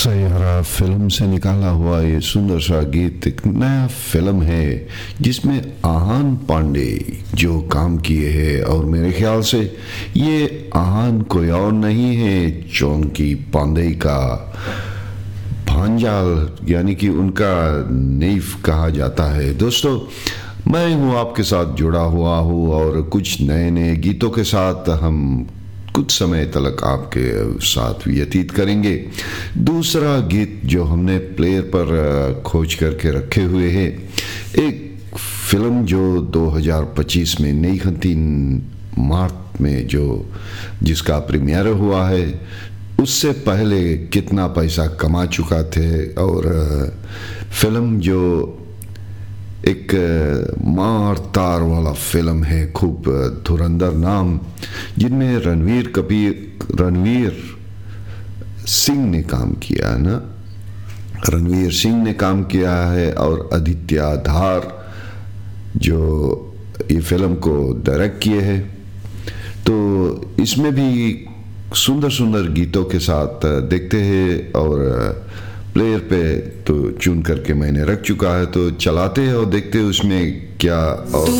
Saiyaara film से निकाला हुआ ये सुंदर सा गीत एक नया फिल्म है जिसमें आहान पांडे जो काम किए हैं, और मेरे ख्याल से ये आहान कोई और नहीं है, चौंकी पांडे का भांजाल यानी कि उनका नेफ कहा जाता है। दोस्तों, मैं हूँ आपके साथ जुड़ा हुआ हूँ और कुछ नए नए गीतों के साथ हम कुछ समय तक आपके साथ व्यतीत करेंगे। दूसरा गीत जो हमने प्लेयर पर खोज करके रखे हुए हैं, एक फिल्म जो 2025 में नई 3 मार्च में जिसका प्रीमियर हुआ है, उससे पहले कितना पैसा कमा चुका थे, और फिल्म जो एक मार तार वाला फिल्म है, खूब धुरंधर नाम, जिनमें रणवीर सिंह ने काम किया ना, रणवीर सिंह ने काम किया है, और आदित्य धार जो ये फिल्म को डायरेक्ट किए हैं। तो इसमें भी सुंदर सुंदर गीतों के साथ देखते हैं, और प्लेयर पे तो चुन करके मैंने रख चुका है, तो चलाते हैं और देखते हैं उसमें क्या और